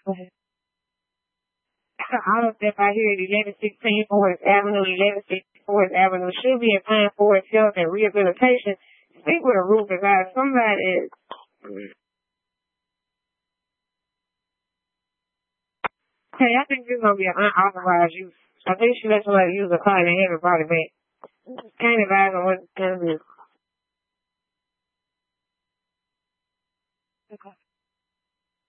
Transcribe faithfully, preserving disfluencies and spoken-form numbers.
All of step out here at eleven sixteen Forest Avenue, eleven sixteen Forest Avenue should be in Pine Forest Health and Rehabilitation. Speak with a roof guy. Somebody is. Hey, I think this is gonna be an unauthorized use. I think she let somebody use a car and everybody back. Can't advise on what it's gonna be.